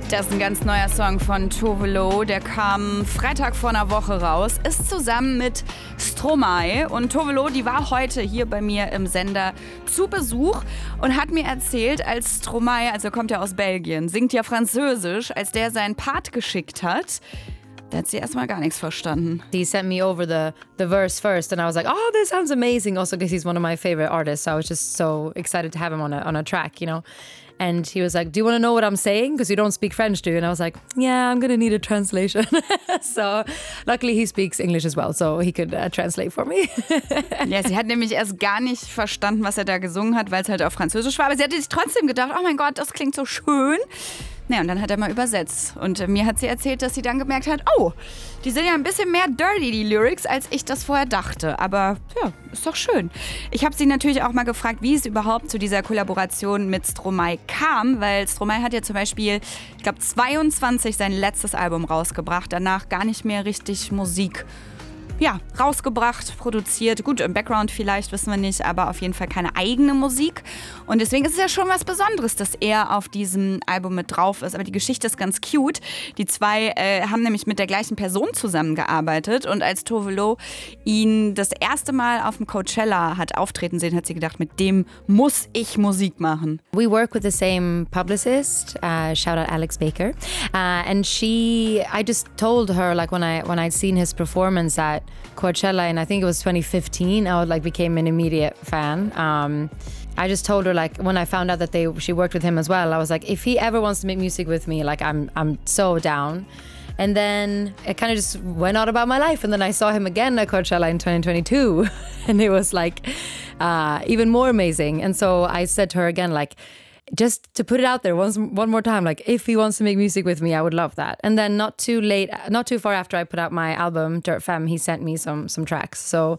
Das ist ein ganz neuer Song von Tove Lo, der kam Freitag vor einer Woche raus, ist zusammen mit Stromae und Tove Lo, die war heute hier bei mir im Sender zu Besuch und hat mir erzählt, als Stromae, also kommt ja aus Belgien, singt ja Französisch, als der seinen Part geschickt hat, da hat sie erstmal gar nichts verstanden. He sent me over the verse first and I was like, oh, this sounds amazing, also because he's one of my favorite artists, so I was just so excited to have him on a track, you know. And he was like, do you want to know what I'm saying? Because you don't speak French, do you? And I was like, yeah, I'm going to need a translation. So luckily he speaks English as well, so he could translate for me. Ja, sie hat nämlich erst gar nicht verstanden, was er da gesungen hat, weil es halt auf Französisch war. Aber sie hat sich trotzdem gedacht, oh mein Gott, das klingt so schön. Naja, und dann hat er mal übersetzt. Und mir hat sie erzählt, dass sie dann gemerkt hat, oh, die sind ja ein bisschen mehr dirty, die Lyrics, als ich das vorher dachte. Aber ja, ist doch schön. Ich habe sie natürlich auch mal gefragt, wie es überhaupt zu dieser Kollaboration mit Stromae kam. Weil Stromae hat ja zum Beispiel, ich glaube 22 sein letztes Album rausgebracht. Danach gar nicht mehr richtig Musik rausgebracht, produziert. Gut, im Background vielleicht, wissen wir nicht, aber auf jeden Fall keine eigene Musik. Und deswegen ist es ja schon was Besonderes, dass er auf diesem Album mit drauf ist. Aber die Geschichte ist ganz cute. Die zwei haben nämlich mit der gleichen Person zusammengearbeitet. Und als Tove Lo ihn das erste Mal auf dem Coachella hat auftreten sehen, hat sie gedacht, mit dem muss ich Musik machen. We work with the same publicist, shout out Alex Baker. And I just told her, like when I'd seen his performance at Coachella, and I think it was 2015, I became an immediate fan. I just told her, like, when I found out that she worked with him as well, I was like, if he ever wants to make music with me, like, I'm so down. And then it kind of just went on about my life. And then I saw him again at Coachella in 2022. And it was like even more amazing. And so I said to her again, like, just to put it out there one more time, like if he wants to make music with me, I would love that. And then not too far after I put out my album Dirt Femme, he sent me some tracks. So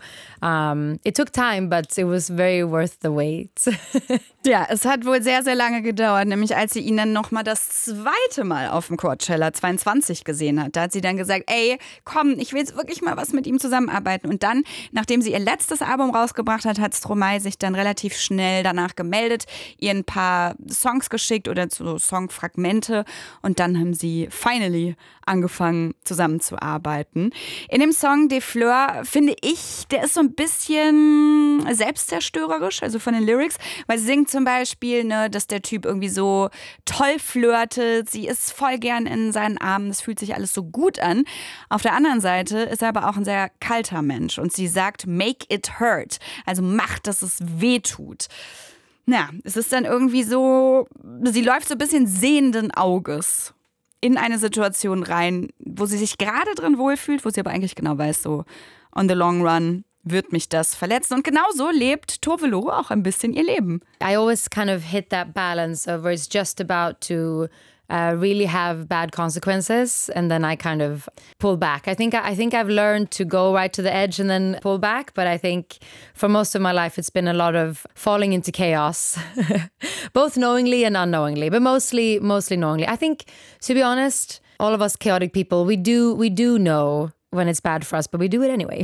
it took time, but it was very worth the wait. Ja, es hat wohl sehr, sehr lange gedauert, nämlich als sie ihn dann nochmal das zweite Mal auf dem Coachella 22 gesehen hat. Da hat sie dann gesagt, ey, komm, ich will jetzt wirklich mal was mit ihm zusammenarbeiten. Und dann, nachdem sie ihr letztes Album rausgebracht hat, hat Stromae sich dann relativ schnell danach gemeldet, ihr ein paar Songs geschickt oder so Songfragmente und dann haben sie finally angefangen zusammenzuarbeiten. In dem Song Des Fleurs finde ich, der ist so ein bisschen selbstzerstörerisch, also von den Lyrics, weil sie singt zum Beispiel, ne, dass der Typ irgendwie so toll flirtet, sie ist voll gern in seinen Armen, es fühlt sich alles so gut an. Auf der anderen Seite ist er aber auch ein sehr kalter Mensch und sie sagt, make it hurt, also macht, dass es weh tut. Ja, es ist dann irgendwie so, sie läuft so ein bisschen sehenden Auges in eine Situation rein, wo sie sich gerade drin wohlfühlt, wo sie aber eigentlich genau weiß, so on the long run wird mich das verletzen. Und genauso lebt Tove Lo auch ein bisschen ihr Leben. I always kind of hit that balance of where it's just about to really have bad consequences, and then I kind of pull back. I think I've learned to go right to the edge and then pull back, but I think for most of my life it's been a lot of falling into chaos, both knowingly and unknowingly, but mostly knowingly. I think, to be honest, all of us chaotic people, we do know when it's bad for us, but we do it anyway.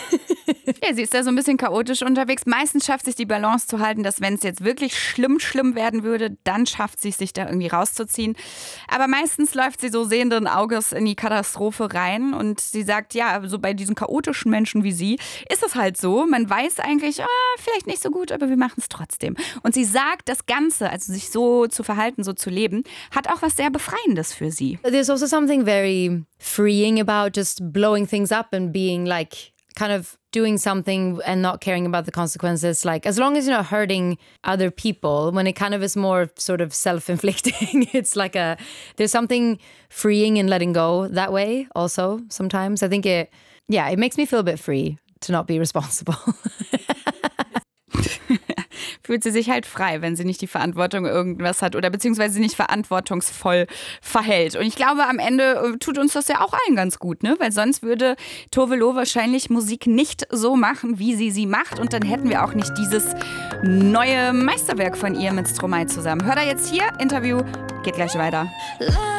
Ja, sie ist da so ein bisschen chaotisch unterwegs. Meistens schafft sich die Balance zu halten, dass wenn es jetzt wirklich schlimm werden würde, dann schafft sie es, sich da irgendwie rauszuziehen. Aber meistens läuft sie so sehenden Auges in die Katastrophe rein und sie sagt, ja, so bei diesen chaotischen Menschen wie sie ist es halt so. Man weiß eigentlich, vielleicht nicht so gut, aber wir machen es trotzdem. Und sie sagt, das Ganze, also sich so zu verhalten, so zu leben, hat auch was sehr Befreiendes für sie. There's also something very freeing about just blowing things up and being like kind of doing something and not caring about the consequences, like as long as you're not hurting other people, when it kind of is more sort of self-inflicting, it's like there's something freeing in letting go that way also sometimes. I think it makes me feel a bit free to not be responsible. Fühlt sie sich halt frei, wenn sie nicht die Verantwortung irgendwas hat oder beziehungsweise nicht verantwortungsvoll verhält. Und ich glaube, am Ende tut uns das ja auch allen ganz gut, ne? Weil sonst würde Tove Lo wahrscheinlich Musik nicht so machen, wie sie macht. Und dann hätten wir auch nicht dieses neue Meisterwerk von ihr mit Stromae zusammen. Hört ihr jetzt hier, Interview, geht gleich weiter.